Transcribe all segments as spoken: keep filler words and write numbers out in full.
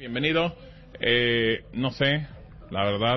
Bienvenido. Eh, no sé, la verdad,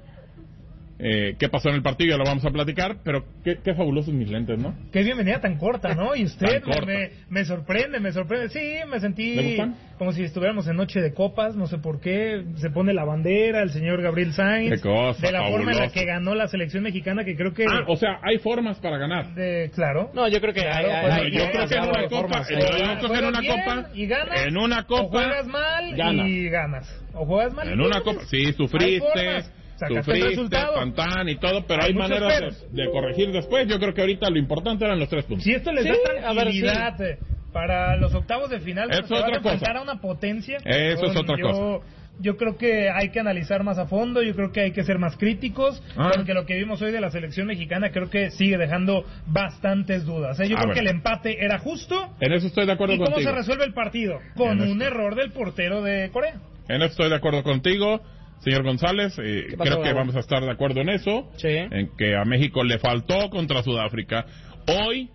eh, qué pasó en el partido, ya lo vamos a platicar, pero qué, qué fabulosos mis lentes, ¿no? Qué bienvenida tan corta, ¿no? Y usted Tan me, me, me sorprende, me sorprende. Sí, me sentí ¿Le gustan? como si estuviéramos en Noche de Copas, no sé por qué. Se pone la bandera, el señor Gabriel Sainz. Qué cosa, de la fabuloso. forma en la que ganó la selección mexicana, que creo que... Ah, o sea, hay formas para ganar. De, claro. No, yo creo que hay, hay, pues, hay, yo hay creo que en una hay copa, formas, en hay- una- yo creo que en una Juegas copa, bien y ganas, en una o copa, juegas mal ganas. y ganas. O juegas mal y En una pierdes. copa, sí, Hay sufriste, formas. Sacaste el sufriste, resultado. tan tan y todo, pero Hay hay, muchos maneras peros. de, de corregir después. Yo creo que ahorita lo importante eran los tres puntos. Si esto les Sí, da a ver, tranquilidad eh, para los octavos de final, Es se van a otra cosa. enfrentar a una potencia. Eso es otra yo, cosa. Yo creo que hay que analizar más a fondo, yo creo que hay que ser más críticos, Ah. porque lo que vimos hoy de la selección mexicana creo que sigue dejando bastantes dudas. ¿eh? Yo A creo ver. que el empate era justo. En eso estoy de acuerdo ¿Y cómo contigo. se resuelve el partido? Con En un esto. error del portero de Corea. En eso estoy de acuerdo contigo, señor González. Eh, ¿Qué pasó, creo que Gabo? vamos a estar de acuerdo en eso. Sí. En que a México le faltó contra Sudáfrica. Hoy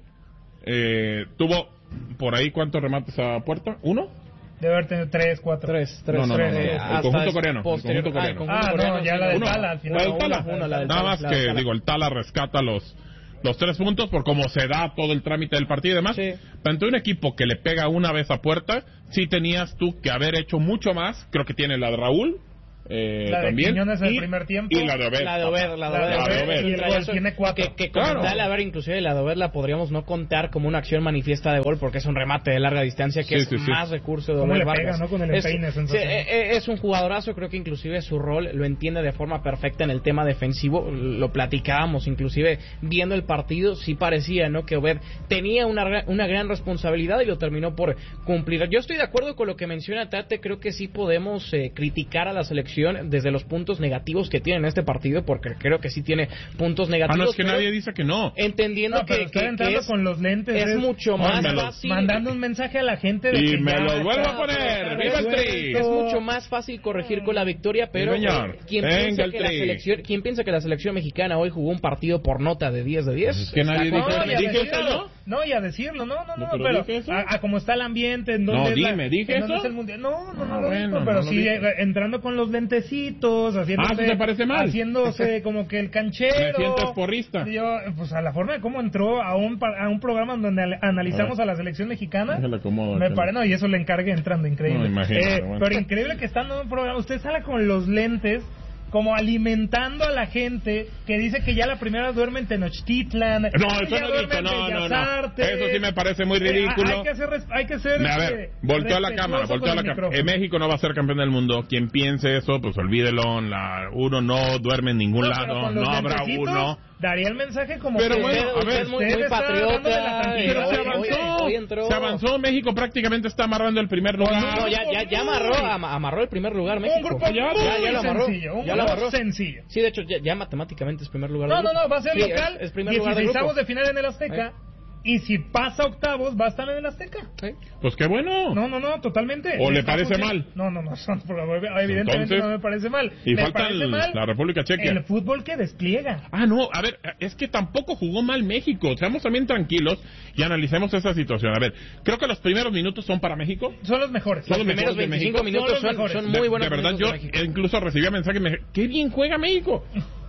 eh, tuvo por ahí cuántos remates a puerta. ¿Uno? Debe haber tenido tres, cuatro. Tres, tres. No, no, no, tres, no, eh, el hasta conjunto es coreano, el posterior- conjunto ah, el coreano. Ah, no, coreano, ya sí, la del uno. Tala al final. La del Una, Tala. una, la del Nada Tala, más la que, del Tala. digo, el Tala rescata los los tres puntos por cómo se da todo el trámite del partido y demás. Sí. Pero ante un equipo que le pega una vez a puerta, sí tenías tú que haber hecho mucho más. Creo que tiene la de Raúl. Eh, La de también. Quiñones en el y, primer tiempo. y la de Obed. La de Over, la de La de Over. Over, y el gol tiene cuatro. Que, que Claro. comentarle, a ver, inclusive la de Over la podríamos no contar como una acción manifiesta de gol porque es un remate de larga distancia que Sí, es sí, sí. más recurso de ¿Cómo Over le pega, Vargas. no? Con el es, empeine, sí, sensacional. eh, eh, es un jugadorazo, creo que inclusive su rol lo entiende de forma perfecta en el tema defensivo. Lo platicábamos, inclusive viendo el partido, sí parecía, ¿no?, que Obed tenía una, gra- una gran responsabilidad y lo terminó por cumplir. Yo estoy de acuerdo con lo que menciona Tate, creo que sí podemos eh, criticar a la selección desde los puntos negativos que tiene en este partido, porque creo que sí tiene puntos Ah, negativos. no, es que pero nadie dice que no. entendiendo No, pero que, estar que- entrando que es, con los lentes es es- mucho No, más me lo- fácil. Mandando un mensaje a la gente de Y que me ya lo vuelvo está a poner. ¡Viva el Tri! Es mucho más fácil corregir con la victoria, pero Sí, señor. eh, ¿quién, Venga piensa el que la Tri. selección, ¿quién piensa que la selección mexicana hoy jugó un partido por nota de diez de diez? Es que nadie Está dijo con- eso. y a ¿Dije eso decirlo, yo? no, y a decirlo, no, no, no, No, pero pero, dije eso. a, a cómo está el ambiente, en No, dónde es la- dime, ¿dije en dónde eso? es el mundial. No, no, no, Ah, lo bueno, dijo, no pero lo sí dije. eh, entrando con los lentecitos, haciéndose, Ah, ¿eso te parece mal? haciéndose como que el canchero. Me sientes porrista. Yo, pues a la forma de cómo entró a un pa- a un programa donde al- analizamos a, la selección mexicana, Déjale acomodo me aquí. parece, no, y eso le encargué entrando, increíble. No, imagínate, Eh, bueno. Pero increíble que estando en un programa, usted sale con los lentes como alimentando a la gente que dice que ya la primera duerme en Tenochtitlan. No, que eso ya no duerme dicho, en no, no, Bellas no. Artes. Eso sí me parece muy Eh, ridículo. hay que hacer, res- hay que ser A ver, este, volteó a la cámara, respetuoso volteó a con la el cámara. micrófono. En México no va a ser campeón del mundo. Quien piense eso, pues olvídelo. La, uno no duerme en ningún No, pero lado, con los no habrá lentecitos uno. Daría el mensaje como Pero que bueno, Usted, a usted ver, es muy, usted muy está hablando de la patriota. tranquilidad. Pero eh, se hoy- hoy- avanzó, hoy entró- se avanzó. México prácticamente está amarrando el primer lugar. No, ya, ya, ya amarró, am- amarró el primer lugar un México. grupo Ya, muy ya, ya lo amarró. sencillo, un Ya lo grupo amarró. sencillo. Sí, de hecho, ya, ya matemáticamente es primer lugar. No, del no, grupo. no, va a ser Sí, local. Es, es primer lugar del dieciséis grupo. de final en el Azteca. Y si pasa octavos, va a estar en el Azteca. Sí. Pues qué bueno. No, no, no, totalmente. ¿O le Está parece funcionando. mal? No, no, no, son- evidentemente Entonces, no me parece mal. Y me falta parece el- mal la República Checa. el fútbol que despliega. Ah, no, a ver, es que tampoco jugó mal México. Seamos también tranquilos y analicemos esa situación. A ver, creo que los primeros minutos son para México. Son los mejores. Son Los los primeros mejores de veinticinco México. minutos Son los son, mejores. son De- muy buenos. De verdad, minutos yo de México. incluso recibía mensajes y me dije, qué bien juega México.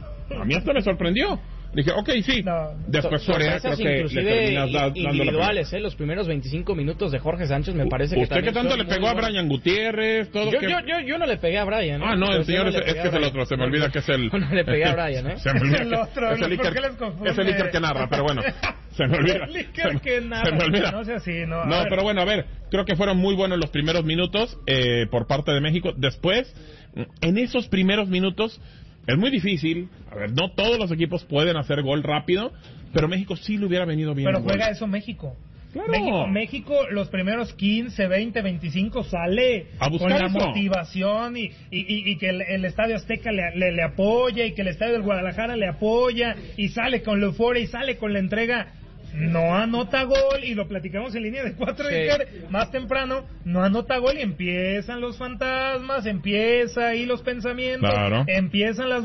A mí hasta me sorprendió. Dije, ok, sí. No. Después Sor- Corea creo sorpresas que le inclusive terminas da- dando la individuales, ¿eh? Los primeros veinticinco minutos de Jorge Sánchez me parece que ¿Usted qué también tanto son le muy pegó a buenos. Brian Gutiérrez? Todo Yo, que... yo, yo, yo no le pegué a Brian, ¿eh? Ah, no, Yo el señor no es, le es pegué que a es el Brian. otro, se me olvida que es el... No le pegué a Brian, ¿eh? Se me olvida El que- otro, es el ¿por qué Iker, les confunde? es el Iker que narra, pero bueno, se me olvida. El Iker Se- que narra, se me olvida. no sea así, no. a No, ver. pero bueno, a ver, creo que fueron muy buenos los primeros minutos eh, por parte de México. Después, en esos primeros minutos, es muy difícil. A ver, no todos los equipos pueden hacer gol rápido, pero México sí le hubiera venido bien. Pero el gol. juega eso México. Claro. México, México los primeros quince, veinte, veinticinco sale A con buscar la eso. motivación y, y, y, y que el, el Estadio Azteca le, le, le apoya y que el Estadio del Guadalajara le apoya y sale con la euforia y sale con la entrega. No anota gol y lo platicamos en línea de cuatro Sí. Iker, más temprano, no anota gol y empiezan los fantasmas, empieza ahí los pensamientos, Claro. empiezan las dudas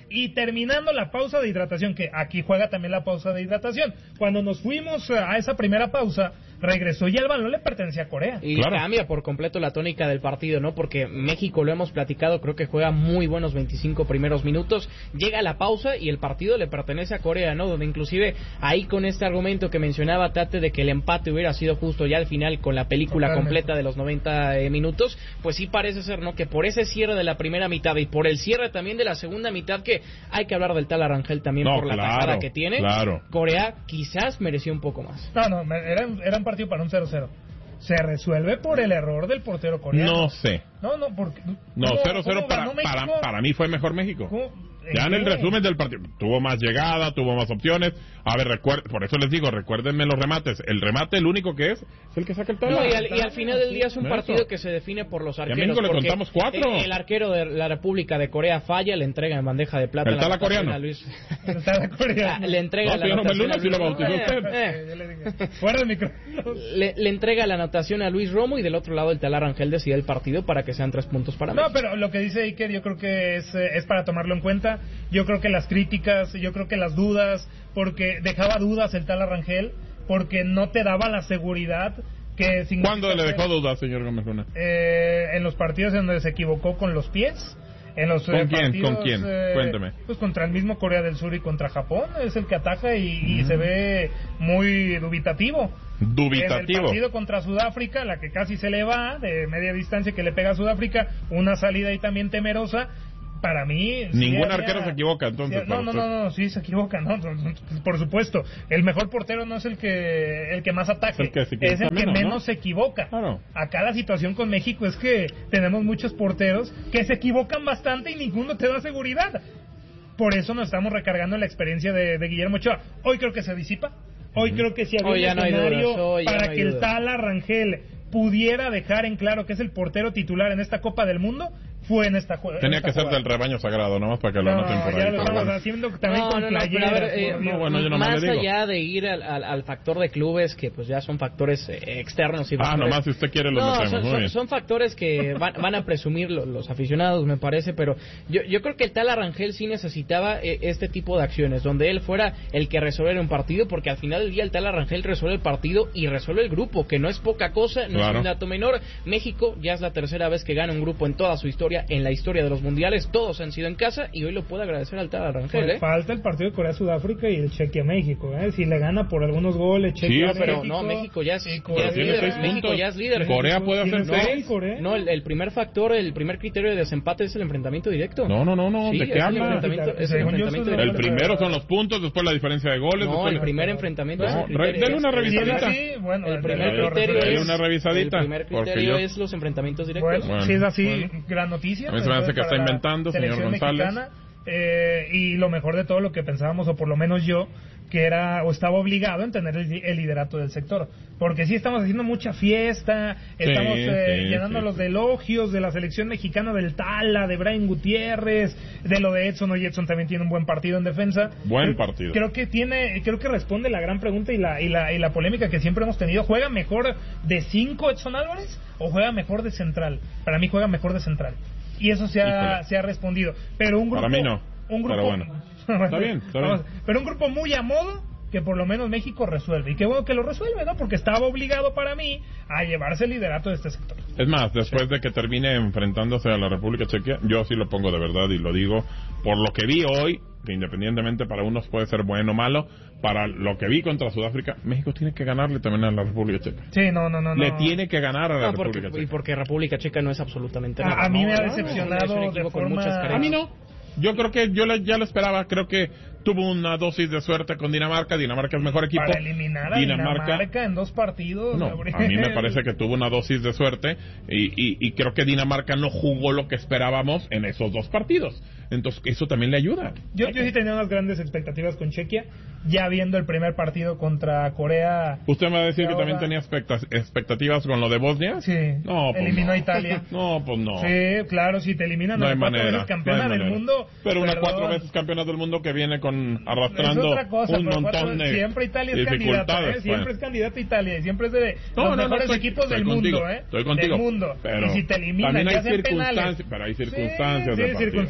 y terminando la pausa de hidratación, que aquí juega también la pausa de hidratación. Cuando nos fuimos a esa primera pausa, regresó y el balón le pertenecía a Corea. Y claro. cambia por completo la tónica del partido, ¿no? Porque México, lo hemos platicado, creo que juega muy buenos veinticinco primeros minutos, llega a la pausa y el partido le pertenece a Corea, ¿no? Donde inclusive ahí con este argumento que mencionaba Tate de que el empate hubiera sido justo ya al final con la película Totalmente. completa de los noventa eh, minutos, pues sí parece ser, ¿no? Que por ese cierre de la primera mitad y por el cierre también de la segunda mitad, que hay que hablar del tal Arangel también No, por la claro, tajada que tiene, claro. Corea quizás mereció un poco más. No, no, era, era un partido para un cero cero. Se resuelve por el error del portero coreano. No sé. No, no, porque... No, ¿cómo- cero cero cómo para, ganó para, México? para mí fue mejor México. ¿Cómo? Ya en el qué? resumen del partido, tuvo más llegada, tuvo más opciones. A ver, recuer- por eso les digo, recuérdenme los remates. El remate, el único que es, es el que saca el No, tala. y, al, y al final del día es un Eso. partido que se define por los a arqueros. México le porque contamos cuatro. El, el arquero de la República de Corea falla, le entrega en bandeja de plata El la tala anotación coreano. a Luis. El tala coreano. Ah, le entrega No, la si yo no me anotación luna, a si lo Luis bautizó Romo. usted. Eh, Ya le dije. Fuera del micrófono. le, le entrega la anotación a Luis Romo y del otro lado el Tal Arangel decide el partido para que sean tres puntos para No, México. pero lo que dice Iker yo creo que es, eh, es para tomarlo en cuenta. Yo creo que las críticas, yo creo que las dudas, porque dejaba dudas el tal Arangel, porque no te daba la seguridad que... ¿Cuándo le dejó dudas, señor Gómez Luna? Eh, en los partidos en donde se equivocó con los pies. En los ¿Con eh, quién? partidos, ¿Con quién? eh, Cuénteme. Pues contra el mismo Corea del Sur y contra Japón. Es el que ataca y, y se ve muy dubitativo. En el Dubitativo. partido contra Sudáfrica, la que casi se le va, de media distancia que le pega a Sudáfrica, una salida ahí también temerosa. Para mí... sí Ningún había- arquero se equivoca, entonces, sí, no, para no, usted. no, no, sí se equivoca, no, por supuesto. El mejor portero no es el que el que más ataque, Es el que se equivoca es el que menos, menos ¿no? se equivoca. Claro. Acá la situación con México es que tenemos muchos porteros que se equivocan bastante y ninguno te da seguridad. Por eso nos estamos recargando en la experiencia de, de Guillermo Ochoa. Hoy creo que se disipa. Hoy creo que si había Hoy un ya no hay escenario dudas, hoy ya para no hay que el dudas. Tala Rangel pudiera dejar en claro que es el portero titular en esta Copa del Mundo, fue en esta jugada. Tenía que ser del rebaño sagrado, nomás para que lo No, anoten por ya ahí. lo pero estamos bueno. haciendo también No, con no, no, pero playeras. a ver, eh, por Dios. no, bueno, yo nomás más le digo. allá de ir al, al, al factor de clubes, que pues ya son factores eh, externos y Ah, factores- nomás si usted quiere lo no, metemos, son, muy son- bien. son factores que van, van a presumir lo- los aficionados, me parece, pero yo, yo creo que el tal Arangel sí necesitaba eh, este tipo de acciones, donde él fuera el que resolviera un partido, porque al final del día el tal Arangel resuelve el partido y resuelve el grupo, que no es poca cosa, no Claro. es un dato menor. México ya es la tercera vez que gana un grupo en toda su historia, en la historia de los mundiales, todos han sido en casa y hoy lo puede agradecer al tal Arangel, Pues ¿eh? falta el partido de Corea-Sudáfrica y el Chequia-México, ¿eh? Si le gana por algunos goles, Chequia Sí, pero no, México ya es, y ya Corea es tiene líder, seis México puntos. ya es líder. Corea puede hacer Tiene seis. Corea. No, el, el primer factor, el primer criterio de desempate es el enfrentamiento directo. No, no, no, no, Sí, ¿de es qué el habla? enfrentamiento, es el Según yo, enfrentamiento eso es El directo. primero son los puntos, después la diferencia de goles. No, después el la- primer enfrentamiento No, es el re- criterio. dele una es- revisadita. Si es así, bueno, El primer lo criterio Dele es, una revisadita, el primer porque criterio yo- es los enfrentamientos directos. Bueno, Bueno, si es así, bueno. gran noticia. A mí se me hace que Para está la inventando, señor selección González. mexicana, eh, y lo mejor de todo lo que pensábamos, o por lo menos yo, que era o estaba obligado en tener el, el liderato del sector. Porque sí estamos haciendo mucha fiesta, estamos Sí, eh, sí, llenándolos sí. de elogios de la selección mexicana, del Tala, de Brian Gutiérrez, de lo de Edson. Hoy Edson también tiene un buen partido en defensa. Buen Creo- partido. Creo que tiene, creo que responde la gran pregunta y la, y la, y la polémica que siempre hemos tenido. ¿Juega mejor de cinco Edson Álvarez o juega mejor de central? Para mí juega mejor de central. Y eso se ha, Híjole. se ha respondido. Pero un grupo, Para mí no. un grupo, Pero bueno. Está bien, está bien. Vamos, pero un grupo muy a modo que por lo menos México resuelve. Y qué bueno que lo resuelve, ¿no? Porque estaba obligado para mí a llevarse el liderato de este sector. Es más, después de que termine enfrentándose a la República Checa, yo sí lo pongo de verdad y lo digo por lo que vi hoy, que independientemente para unos puede ser bueno o malo, para lo que vi contra Sudáfrica, México tiene que ganarle también a la República Checa. Sí, no, no, no. Le no. tiene que ganar a la No, porque, República y Checa. porque República Checa no es absolutamente A- nada. a mí No, me ha no, decepcionado es un equipo de con forma- muchas A mí carencias. no. Yo creo que yo le- ya lo esperaba. Creo que tuvo una dosis de suerte con Dinamarca. Dinamarca es mejor equipo. Para eliminar a Dinamarca, en dos partidos. No, Gabriel. a mí me parece que tuvo una dosis de suerte y, y, y creo que Dinamarca no jugó lo que esperábamos en esos dos partidos. Entonces, eso también le ayuda. Yo, yo sí tenía unas grandes expectativas con Chequia, ya viendo el primer partido contra Corea. ¿Usted me va a decir que Ahora- también tenía expecta- expectativas con lo de Bosnia? Sí, No, pues eliminó no. a Italia. No, pues no. Sí, claro, si te eliminan No a hay cuatro manera. veces campeona no hay del manera. mundo. Pero una perdón, cuatro veces campeona del mundo que viene con es arrastrando otra cosa, un pero montón cuatro- de siempre Italia es candidata, dificultades. ¿eh? Siempre pues. es candidata a Italia y siempre es de No, los no, no, mejores estoy- equipos estoy del contigo, mundo, ¿eh? estoy contigo. Del mundo. Pero y si te eliminan, también hay ya hacen penales. circunstancias, pero hay circunstancias Sí, de sí, partido. circunstancias como hoy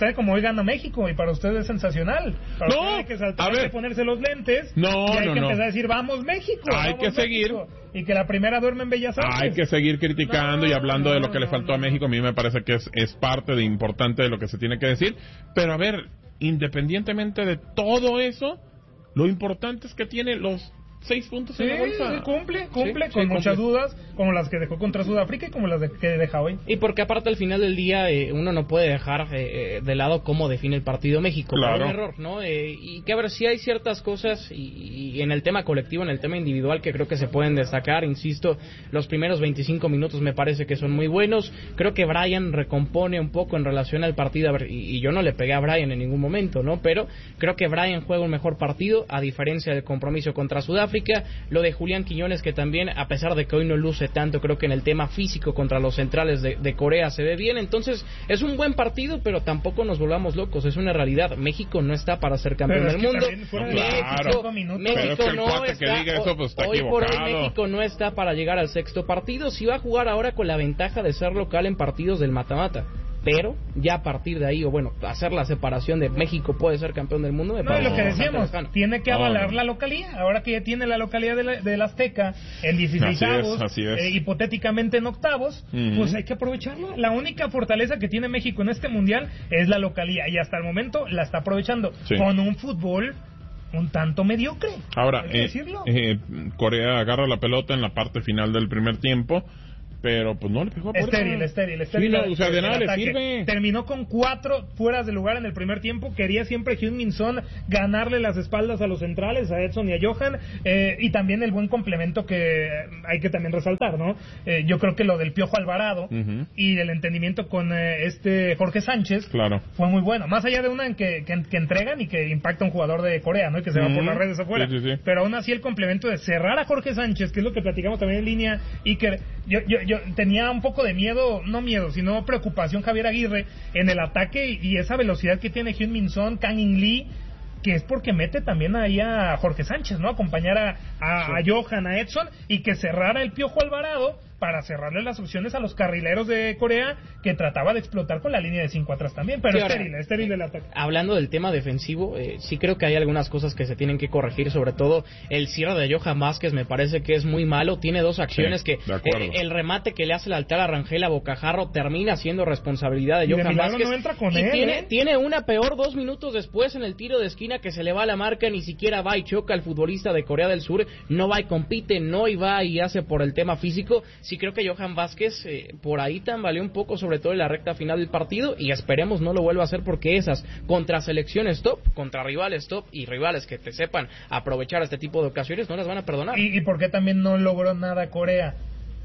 gana México y para usted es sensacional. Para no, usted hay que saltar, a ver, hay que ponerse los lentes no, y hay no, que no. empezar a decir, vamos México. Hay vamos que seguir. México. Y que la primera duerme en Bellas Artes. Hay que seguir criticando no, y hablando no, de lo que no, le faltó no, a México. A mí me parece que es, es parte de importante de lo que se tiene que decir. Pero a ver, independientemente de todo eso, lo importante es que tiene los seis puntos Sí, en la bolsa. sí, cumple, cumple, Sí, con sí, muchas cumple. dudas, como las que dejó contra Sudáfrica y como las de, que deja hoy. Y porque aparte al final del día eh, uno no puede dejar eh, de lado cómo define el partido México. Claro. Por un error, ¿no? Eh, y que a ver, si hay ciertas cosas y, y en el tema colectivo, en el tema individual que creo que se pueden destacar, insisto, los primeros veinticinco minutos me parece que son muy buenos. Creo que Brian recompone un poco en relación al partido, a ver, y, y yo no le pegué a Brian en ningún momento, ¿no? Pero creo que Brian juega un mejor partido, a diferencia del compromiso contra Sudáfrica. Lo de Julián Quiñones, que también, a pesar de que hoy no luce tanto, creo que en el tema físico contra los centrales de, de Corea se ve bien. Entonces, es un buen partido, pero tampoco nos volvamos locos. Es una realidad. México no está para ser campeón Pero del es que mundo. también fuera de Claro. veinticinco minutos. México Pero es que el no cuate está, que diga eso, pues, está hoy por hoy equivocado. México no está para llegar al sexto partido. Si va a jugar ahora con la ventaja de ser local en partidos del mata-mata. Pero ya a partir de ahí, o bueno, hacer la separación de México puede ser campeón del mundo, me No, parece es lo que bastante decíamos, lejano. tiene que No, avalar no. la localía. Ahora que ya tiene la localidad de la, del Azteca en dieciséis Así es, avos, así es. eh, hipotéticamente en octavos, Ujú. pues hay que aprovecharlo. La única fortaleza que tiene México en este mundial es la localía y hasta el momento la está aprovechando Sí. con un fútbol un tanto mediocre. Ahora, hay que eh, decirlo. eh, Corea agarra la pelota en la parte final del primer tiempo, pero pues no le pegó a puerta. Estéril, estéril, estéril. Sí, no, o sea, de el nada le ataque. sirve. Terminó con cuatro fueras de lugar en el primer tiempo. Quería siempre Heung-min Son ganarle las espaldas a los centrales, a Edson y a Johan. Eh, y también el buen complemento que hay que también resaltar, ¿no? Eh, yo creo que lo del Piojo Alvarado Ujú. y el entendimiento con eh, este Jorge Sánchez Claro. fue muy bueno. Más allá de una en que, que, que entregan y que impacta a un jugador de Corea, ¿no? Y que se va Ujú. por las redes afuera. Sí, sí, sí. Pero aún así el complemento de cerrar a Jorge Sánchez, que es lo que platicamos también en línea, y que yo, yo, yo tenía un poco de miedo, no miedo, sino preocupación Javier Aguirre en el ataque y, y esa velocidad que tiene Heung-min Son, Kang In-lee, que es porque mete también ahí a Jorge Sánchez, ¿no? Acompañar a, a, a Johan, a Edson, y que cerrara el Piojo Alvarado para cerrarle las opciones a los carrileros de Corea, que trataba de explotar con la línea de cinco atrás también, pero Sí, ahora, estéril, estéril el ataque. Hablando del tema defensivo, eh, sí creo que hay algunas cosas que se tienen que corregir, sobre todo el cierre de Johan Vázquez me parece que es muy malo, tiene dos acciones Sí, que de acuerdo. eh, el remate que le hace el altar a Rangel a Bocajarro termina siendo responsabilidad de Y de Johan milagro Vázquez no entra con y él, tiene, ¿eh? tiene una peor dos minutos después en el tiro de esquina que se le va a la marca, ni siquiera va y choca al futbolista de Corea del Sur, no va y compite, no y va y hace por el tema físico. Sí creo que Johan Vázquez eh, por ahí tambaleó un poco, sobre todo en la recta final del partido, y esperemos no lo vuelva a hacer, porque esas contra selecciones top, contra rivales top y rivales que te sepan aprovechar este tipo de ocasiones no las van a perdonar. ¿Y, y por qué también no logró nada Corea?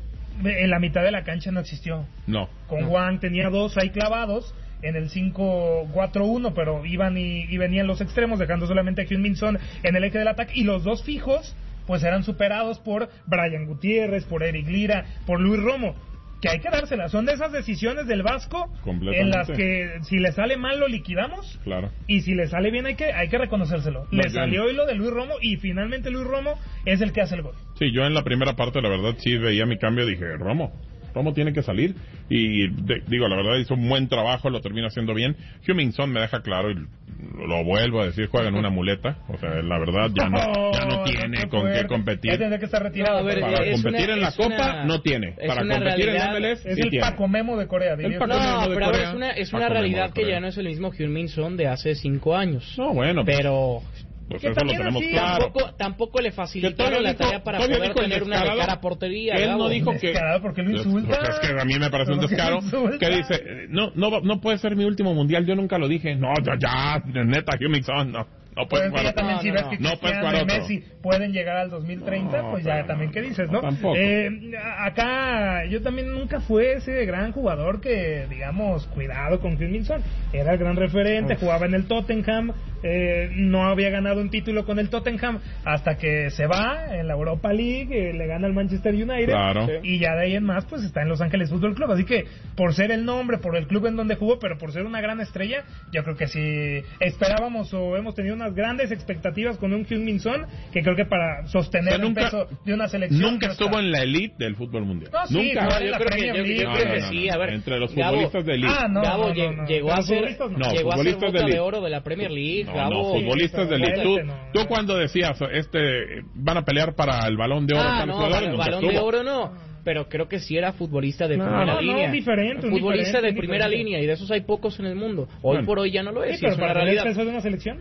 En la mitad de la cancha no existió. No. Con No. Wang tenía dos ahí clavados en el cinco cuatro uno, pero iban y, y venían los extremos, dejando solamente a Heung-min Son en el eje del ataque, y los dos fijos pues eran superados por Brian Gutiérrez, por Eric Lira, por Luis Romo, que hay que dársela. Son de esas decisiones del Vasco Completamente. en las que si le sale mal lo liquidamos, Claro. y si le sale bien hay que hay que reconocérselo. No, Le yo salió no. hoy lo de Luis Romo, y finalmente Luis Romo es el que hace el gol. Sí, yo en la primera parte, la verdad, sí veía mi cambio, dije, Romo, Romo tiene que salir, y de- digo, la verdad hizo un buen trabajo, lo termina haciendo bien. Heung-min Son me deja claro, y lo vuelvo a decir, juega en una muleta, o sea, la verdad ya no, ya no tiene qué con qué fuerte. competir. Ya tendría que estar retirado. No, a ver, Para es competir una- en la es Copa una- no tiene, es para una competir realidad- en M L S Es sí el tiene. Paco Memo de Corea, diría. El Paco No, Memo de pero a ver, Corea. es una, es Paco una Memo de realidad que Corea. ya no es el mismo Heung-min Son de hace cinco años. No, bueno, pues, Pero pues que eso lo también tenemos así, claro. tampoco, tampoco le Que facilitaron todavía la dijo- tarea para todavía poder dijo el tener una de descarado, cara a portería. él Gabo. no dijo que... Descarado, ¿por qué lo insulta? Pues es que a mí me parece un ¿Por qué lo descaro. insulta? Que dice, eh, no, no, va- no puede ser mi último mundial, yo nunca lo dije. No, ya, ya, neta, Heung-min Son, no. No puedes Pues jugar ya también No, si no, ves no. que No puedes Cristiano jugar y otro. Messi pueden llegar al dos mil treinta, No, pues ya pero también qué dices, ¿no? tampoco. Eh, a- acá yo también nunca fue ese gran jugador que, digamos, cuidado con Heung-min Son. Era el gran referente, Uf. jugaba en el Tottenham, eh, no había ganado un título con el Tottenham hasta que se va en la Europa League, eh, le gana al Manchester United, Claro. y ya de ahí en más pues está en Los Ángeles Fútbol Club. Así que por ser el nombre, por el club en donde jugó, pero por ser una gran estrella, yo creo que si esperábamos o hemos tenido una unas grandes expectativas con un Heung-min Son, que creo que para sostener o sea, nunca, el peso de una selección... Nunca no estuvo está. en la elite del fútbol mundial. No, sí, nunca. no, yo la creo que, Premier yo, League. yo No, creo no, que no, sí, no. a ver. Entre los Gabo, futbolistas de elite. Ah, no, Gabo no, lle- no, no. llegó Pero a ser, futbolistas no. No, llegó a ser futbolistas bota de de elite. oro de la Premier League, No, Gabo. no, futbolistas pero de elite. Tú, élite no. tú cuando decías, este, van a pelear para el Balón de Oro. Ah, tales no, jugadores, el nunca balón de estuvo. oro no. Pero creo que sí era futbolista de No, primera no, línea. diferente, un futbolista diferente, de un primera diferente. línea, y de esos hay pocos en el mundo. Hoy Bueno. por hoy ya no lo es, Sí, y pero es una para tener el realidad. peso de una selección.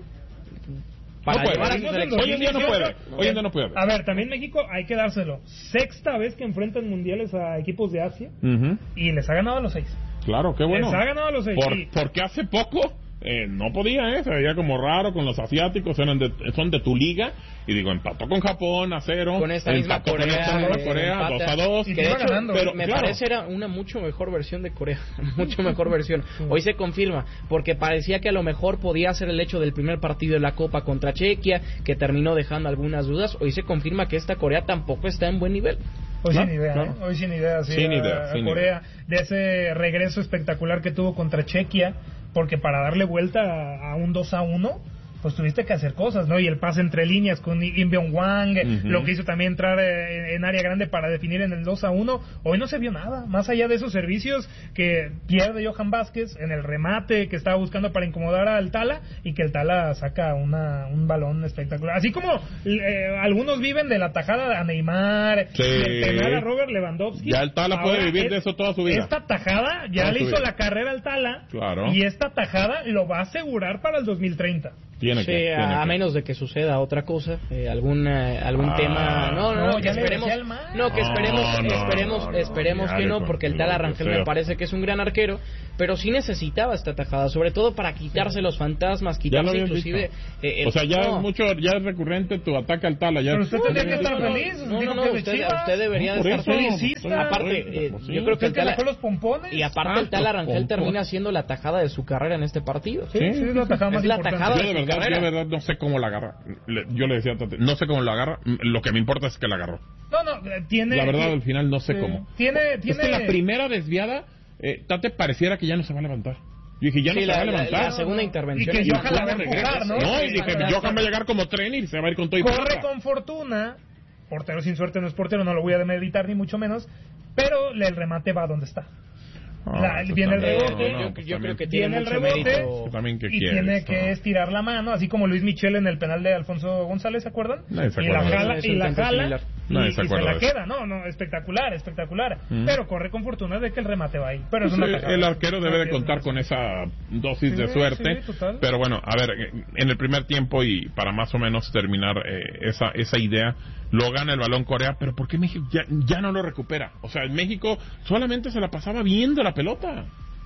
Para No puede. llevar a su No, selección. Hoy en día no puede. Hoy en día no puede. A ver, también México hay que dárselo. Sexta vez que enfrentan mundiales a equipos de Asia Ujú. y les ha ganado a los seis. Claro, qué bueno. Les ha ganado a los seis. Por- sí. Porque hace poco eh, no podía, ¿eh? Se veía como raro con los asiáticos, eran de, son de tu liga. Y digo, empató con Japón a cero. Con esta misma empató Corea, con esta misma eh, Corea, empata. dos a dos. Y Que te de iba hecho, ganando. pero me claro. parece era una mucho mejor versión de Corea, mucho mejor versión. Hoy se confirma, porque parecía que a lo mejor podía ser el hecho del primer partido de la Copa contra Chequia, que terminó dejando algunas dudas. Hoy se confirma que esta Corea tampoco está en buen nivel. Hoy ¿No? sin idea, ¿No? ¿eh? Hoy sin idea, sí, Sin a, idea, a sin Corea, de ese regreso espectacular que tuvo contra Chequia, porque para darle vuelta a, a un dos a uno, pues tuviste que hacer cosas, ¿no? Y el pase entre líneas con Im Byung Hwang, Ujú. lo que hizo también entrar eh, en área grande para definir en el dos a uno, hoy no se vio nada, más allá de esos servicios que pierde Johan Vázquez en el remate que estaba buscando para incomodar al Tala, y que el Tala saca una, un balón espectacular. Así como eh, algunos viven de la tajada a Neymar, Sí. del penal a Robert Lewandowski. Ya el Tala puede Ahora vivir es- de eso toda su vida. Esta tajada ya Toda le su hizo vida. la carrera al Tala, Claro. y esta tajada lo va a asegurar para el dos mil treinta. Tiene Sí, que. tiene a, a que. menos de que suceda otra cosa, eh, algún eh, algún Ah, tema. No, no, no, no, que ya le esperemos. decía el mal. No, que No, esperemos, no, esperemos, no, no, esperemos ya que le no, con- porque el lo tal que Arrangel sea. me parece que es un gran arquero, pero sí necesitaba esta tajada, sobre todo para quitarse los fantasmas, Ya lo quitarse habías inclusive. dicho. eh, el- O sea, ya no. es mucho, ya es recurrente tu ataque al Tala. Ya Pero es- usted tendría que estar No, no, feliz. No, dijo no, que no, de usted, Chivas. usted debería No, de por estar eso. feliz. Felicista. Aparte, eh, Pues sí. yo creo que Usted el que Tala, sacó los pompones. y aparte Ah, el tal los Arrangel pompones. termina siendo la tajada de su carrera en este partido. Sí, sí, es la tajada más Es la importante. tajada Yo de su verdad, carrera. yo de verdad no sé cómo la agarra. Le- Yo le decía a Tate, no sé cómo la agarra. Lo que me importa es que la agarró. No, no, eh, tiene... La verdad, al final no sé Sí. cómo. Tiene, tiene... Es que la primera desviada, eh, Tate pareciera que ya no se va a levantar. Yo dije, ya no Sí, se la- va a la- levantar. la segunda Y intervención. que es Johan la va a una- empujar, ¿no? No, y dije, Fantástico. Johan va a llegar como tren y se va a ir con todo y Corre pelota. con fortuna. Portero sin suerte no es portero, no lo voy a demeritar ni mucho menos. Pero el remate va donde está. Ah, La- eso viene el también, rebote, no, yo, pues yo también. creo que tiene Viene el mucho rebote, mérito. Tú también, ¿qué y quieres? tiene que No. estirar la mano, así como Luis Michel en el penal de Alfonso González, ¿se acuerdan? Nadie se y la acuerda de jala, eso. y la Es un jala similar. y, Nadie se y se acuerda la de eso. queda, no, no, espectacular, espectacular. Mm. Pero corre con fortuna de que el remate va ahí. Pero es Pues, una eh, tajada. el arquero debe de No, contar no, con esa dosis de Sí, suerte. sí, total. Pero bueno, a ver, en el primer tiempo y para más o menos terminar eh, esa esa idea, lo gana el balón Corea, pero ¿por qué México ya, ya no lo recupera? O sea, México solamente se la pasaba viendo la pelota.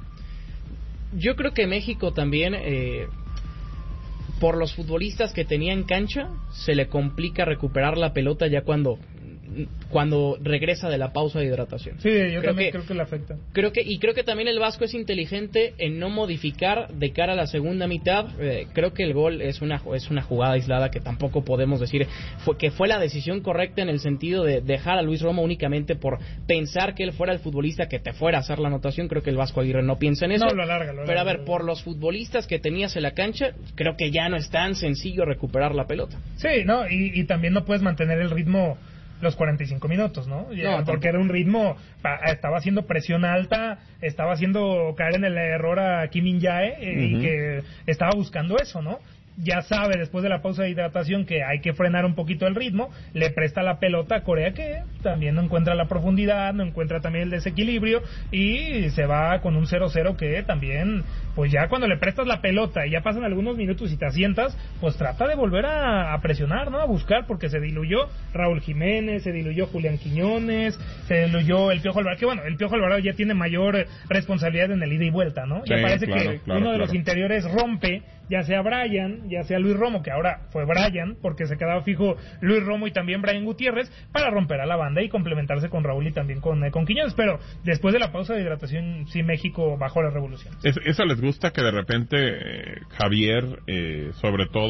Yo creo que México también, eh, por los futbolistas que tenía en cancha, se le complica recuperar la pelota ya cuando cuando regresa de la pausa de hidratación. Sí, yo Creo también que- creo que le afecta. Creo que y creo que también el Vasco es inteligente en no modificar de cara a la segunda mitad. Eh, creo que el gol es una es una jugada aislada que tampoco podemos decir fue, que fue la decisión correcta en el sentido de dejar a Luis Romo únicamente por pensar que él fuera el futbolista que te fuera a hacer la anotación. Creo que el Vasco Aguirre no piensa en eso. No, lo alarga, lo Pero a alarga. ver, por los futbolistas que tenías en la cancha, creo que ya no es tan sencillo recuperar la pelota. Sí, no, y, y también no puedes mantener el ritmo los cuarenta y cinco minutos, ¿no? Y, No, eh, porque tampoco. era un ritmo, pa- estaba haciendo presión alta, estaba haciendo caer en el error a Kim In-jae, eh, y Ujú. que estaba buscando eso, ¿no? Ya sabe después de la pausa de hidratación que hay que frenar un poquito el ritmo, le presta la pelota a Corea, que también no encuentra la profundidad, no encuentra también el desequilibrio, y se va con un cero cero que también, pues ya cuando le prestas la pelota y ya pasan algunos minutos y te asientas, pues trata de volver a, a presionar, ¿no? A buscar, porque se diluyó Raúl Jiménez, se diluyó Julián Quiñones, se diluyó el Piojo Alvarado, que bueno, el Piojo Alvarado ya tiene mayor eh, responsabilidad en el ida y vuelta, ¿no? Ya Sí, parece claro, que claro, uno de los claro. interiores rompe, ya sea Brian, ya sea Luis Romo, que ahora fue Brian, porque se quedaba fijo Luis Romo y también Brian Gutiérrez, para romper a la banda y complementarse con Raúl y también con, eh, con Quiñones. Pero después de la pausa de hidratación, sí, México bajó la revolución. Es- eso les gusta que de repente eh, Javier, eh, sobre todo,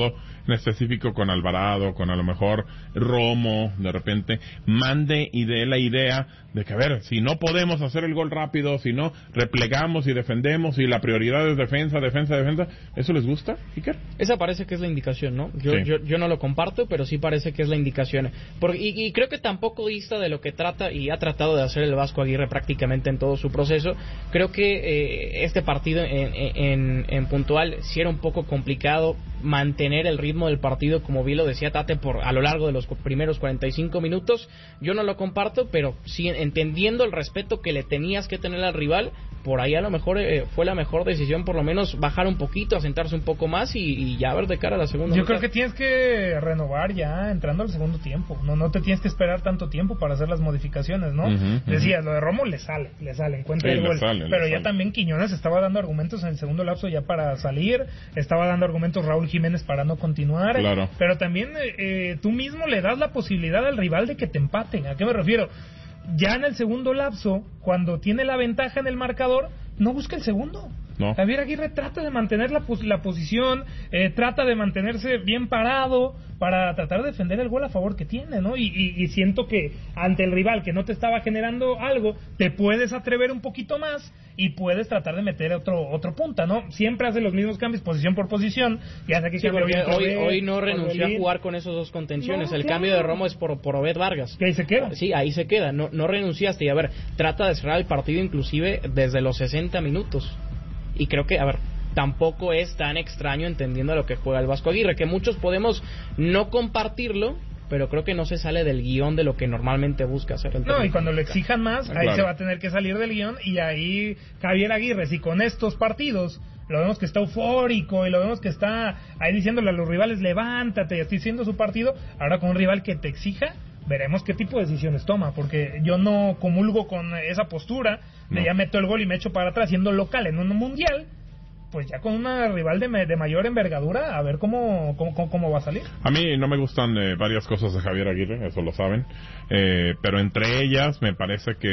en específico con Alvarado, con a lo mejor Romo, de repente, mande y dé la idea de que, a ver, si no podemos hacer el gol rápido, si no replegamos y defendemos y la prioridad es defensa, defensa, defensa, ¿eso les gusta, Iker? Esa parece que es la indicación, ¿no? Yo, Sí. yo, yo no lo comparto, pero sí parece que es la indicación. Por, y, y creo que tampoco dista de lo que trata y ha tratado de hacer el Vasco Aguirre prácticamente en todo su proceso. Creo que eh, este partido en, en, en puntual sí era un poco complicado mantener el ritmo del partido, como bien lo decía Tate, por a lo largo de los primeros cuarenta y cinco minutos. Yo no lo comparto, pero sí entendiendo el respeto que le tenías que tener al rival, por ahí a lo mejor eh, fue la mejor decisión, por lo menos bajar un poquito, asentarse un poco más y, y ya ver de cara a la segunda Yo mitad. creo que tienes que renovar ya entrando al segundo tiempo. No no te tienes que esperar tanto tiempo para hacer las modificaciones, ¿no? Uh-huh, uh-huh. Decías, lo de Romo le sale, le sale, encuentra Sí, el le gol. sale, le Pero ya sale. también Quiñones estaba dando argumentos en el segundo lapso ya para salir, estaba dando argumentos Raúl Jiménez para no continuar. Claro. Pero también eh, eh, tú mismo le das la posibilidad al rival de que te empaten. ¿A qué me refiero? Ya en el segundo lapso, cuando tiene la ventaja en el marcador, no busca el segundo. No. Javier Aguirre trata de mantener la, pos- la posición, eh, trata de mantenerse bien parado para tratar de defender el gol a favor que tiene, ¿no? Y, y, y siento que ante el rival que no te estaba generando algo, te puedes atrever un poquito más y puedes tratar de meter otro otro punta, ¿no? Siempre hace los mismos cambios, posición por posición, y hace que Sí, porque cambie hoy, Obed, hoy no renunció a Orbelín. jugar con esos dos contenciones. No, el claro. cambio de Romo es por, por Obed Vargas. Que ahí se queda. Sí, ahí se queda. No, no renunciaste. Y a ver, trata de cerrar el partido inclusive desde los sesenta minutos. Y creo que, a ver, tampoco es tan extraño entendiendo lo que juega el Vasco Aguirre, que muchos podemos no compartirlo, pero creo que no se sale del guión de lo que normalmente busca hacer. el No, y técnico. cuando lo exijan más, Ah, ahí claro. se va a tener que salir del guión, y ahí Javier Aguirre, si con estos partidos lo vemos que está eufórico y lo vemos que está ahí diciéndole a los rivales, levántate, estoy haciendo su partido, ahora con un rival que te exija, veremos qué tipo de decisiones toma, porque yo no comulgo con esa postura de No. ya meto el gol y me echo para atrás siendo local en un mundial. Pues ya con una rival de, me- de mayor envergadura, a ver cómo, cómo, cómo, cómo va a salir. A mí no me gustan eh, varias cosas de Javier Aguirre, eso lo saben, eh, pero entre ellas me parece que